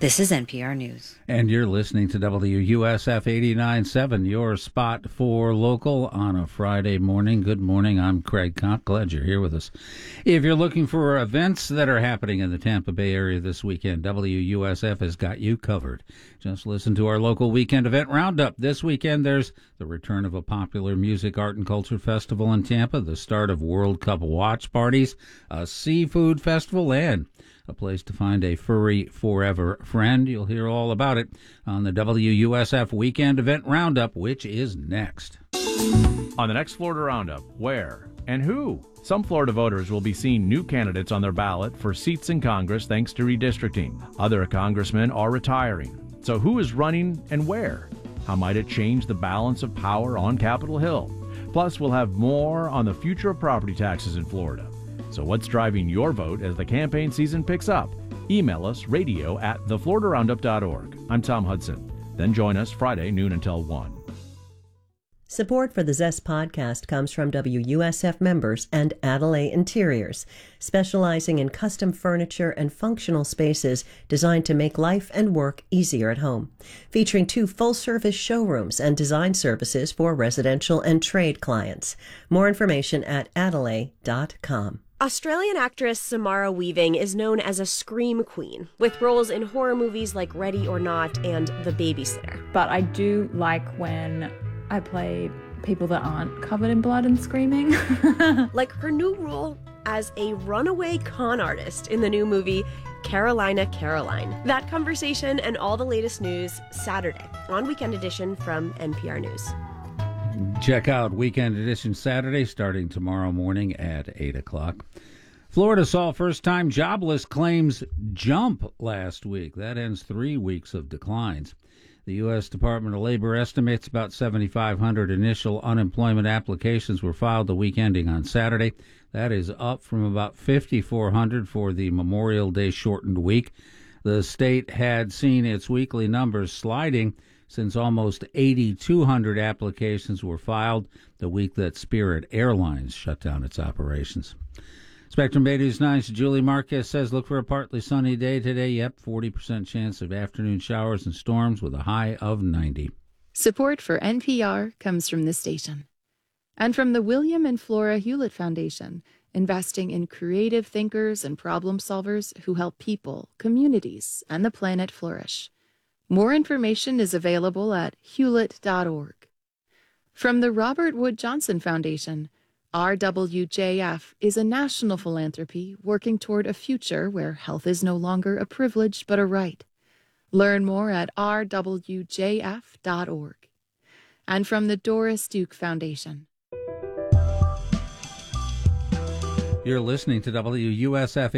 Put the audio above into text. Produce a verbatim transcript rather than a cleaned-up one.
This is N P R News. And you're listening to W U S F eighty-nine point seven, your spot for local on a Friday morning. Good morning. I'm Craig Kopp. Glad you're here with us. If you're looking for events that are happening in the Tampa Bay area this weekend, W U S F has got you covered. Just listen to our local weekend event roundup. This weekend, there's the return of a popular music, art, and culture festival in Tampa, the start of World Cup watch parties, a seafood festival, and a place to find a furry forever friend. You'll hear all about it on the W U S F Weekend Event Roundup, which is next. On the next Florida Roundup, where and who? Some Florida voters will be seeing new candidates on their ballot for seats in Congress thanks to redistricting. Other congressmen are retiring. So who is running and where? How might it change the balance of power on Capitol Hill? Plus, we'll have more on the future of property taxes in Florida. So what's driving your vote as the campaign season picks up? Email us radio at the florida roundup dot org. I'm Tom Hudson. Then join us Friday noon until one. Support for the Zest podcast comes from W U S F members and Adelaide Interiors, specializing in custom furniture and functional spaces designed to make life and work easier at home. Featuring two full-service showrooms and design services for residential and trade clients. More information at adelaide dot com. Australian actress Samara Weaving is known as a scream queen, with roles in horror movies like Ready or Not and The Babysitter. But I do like when I play people that aren't covered in blood and screaming. Like her new role as a runaway con artist in the new movie Carolina Caroline. That conversation and all the latest news Saturday on Weekend Edition from N P R News. Check out Weekend Edition Saturday starting tomorrow morning at eight o'clock. Florida saw first-time jobless claims jump last week. That ends three weeks of declines. The U S Department of Labor estimates about seventy-five hundred initial unemployment applications were filed the week ending on Saturday. That is up from about fifty-four hundred for the Memorial Day shortened week. The state had seen its weekly numbers sliding since almost eighty-two hundred applications were filed the week that Spirit Airlines shut down its operations. Spectrum Bay News nine's Julie Marquez says look for a partly sunny day today. Yep, forty percent chance of afternoon showers and storms with a high of ninety. Support for N P R comes from this station. And from the William and Flora Hewlett Foundation, investing in creative thinkers and problem solvers who help people, communities, and the planet flourish. More information is available at hewlett dot org. From the Robert Wood Johnson Foundation, R W J F is a national philanthropy working toward a future where health is no longer a privilege but a right. Learn more at r w j f dot org. And from the Doris Duke Foundation. You're listening to W U S F